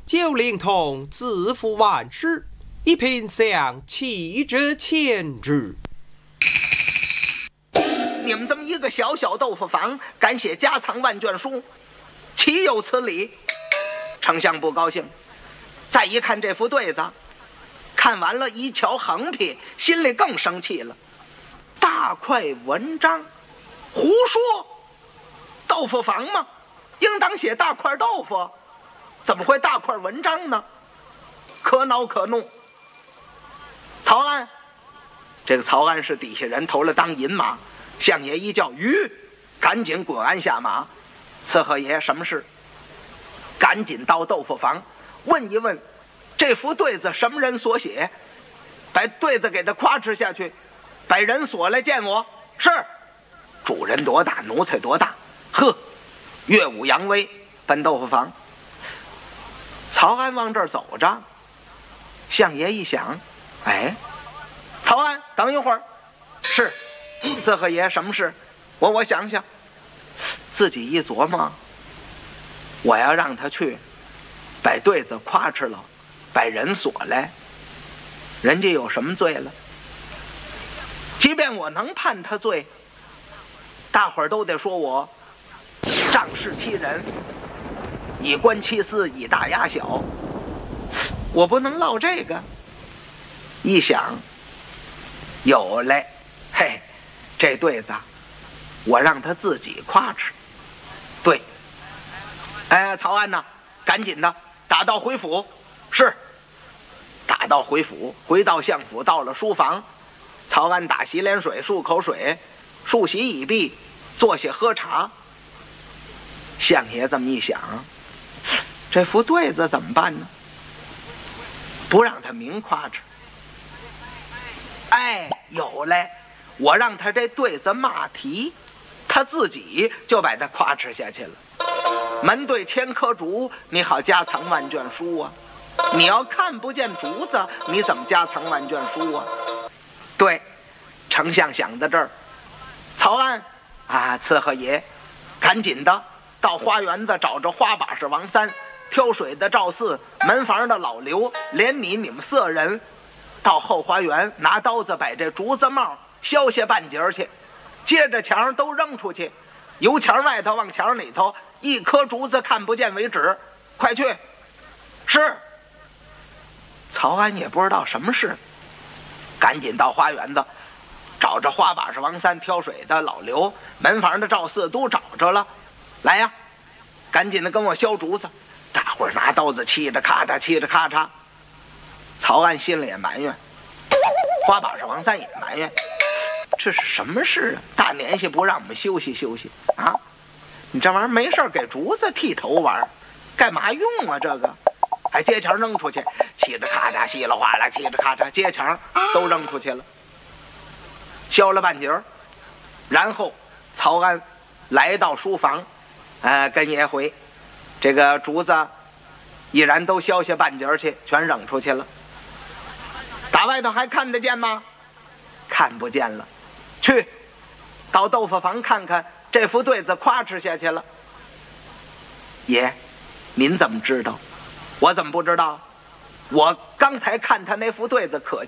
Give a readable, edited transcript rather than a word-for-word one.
九龄童自负万世，一品相弃之前之。 你们这么一个小小豆腐坊，敢写家藏万卷书，岂有此理！丞相不高兴，再一看这副对子，看完了一瞧横批，心里更生气了。大块文章，胡说！豆腐坊吗？应当写大块豆腐，怎么会大块文章呢？可恼可怒。曹安，这个曹安是底下人投了当银马，相爷一叫吁，赶紧滚鞍下马。伺候爷什么事？赶紧到豆腐坊问一问，这幅对子什么人所写？把对子给他夸哧下去，把人锁来见我。是。主人多大，奴才多大。呵，岳武扬威，奔豆腐坊。曹安往这儿走着，相爷一想，哎，曹安，等一会儿。是。伺候爷什么事？我想想。自己一琢磨，我要让他去把对子夸哧了，把人锁来，人家有什么罪了？即便我能判他罪，大伙儿都得说我仗势欺人，以官欺私，以大压小，我不能落这个。一想，有嘞，嘿，这对子我让他自己夸哧。对，哎，曹安呐，赶紧的打道回府。是。打道回府，回到相府，到了书房，曹安打洗脸水，漱口水，漱洗已毕，坐下喝茶。相爷这么一想，这副对子怎么办呢？不让他明夸哧。哎，有嘞，我让他这对子骂题，他自己就把他夸哧下去了。门对千棵竹，你好家藏万卷书啊！你要看不见竹子，你怎么家藏万卷书啊？对，丞相想到这儿，曹安啊，伺候爷，赶紧的到花园子找着花把式王三，挑水的赵四，门房的老刘，连你们4人，到后花园拿刀子把这竹子帽削下半截去，接着墙都扔出去，由墙外头往墙里头，一颗竹子看不见为止。快去！是。曹安也不知道什么事，赶紧到花园子找着花把式王三，挑水的老刘，门房的赵四都找着了。来呀，赶紧的跟我削竹子。大伙儿拿刀子沏着咔嚓，沏着咔嚓。曹安心里也埋怨，花把式王三也埋怨，这是什么事啊？大年纪不让我们休息休息啊！你这玩意儿没事给竹子剃头玩，干嘛用啊？这个还接墙扔出去，沏着咔嚓，稀里哗啦，沏着咔嚓，接墙都扔出去了，削了半截儿。然后曹安来到书房，跟爷回，这个竹子已然都削下半截去，全扔出去了。打外头还看得见吗？看不见了。去到豆腐坊看看，这副对子夸哧下去了。爷，您怎么知道？我怎么不知道？我刚才看他那副对子可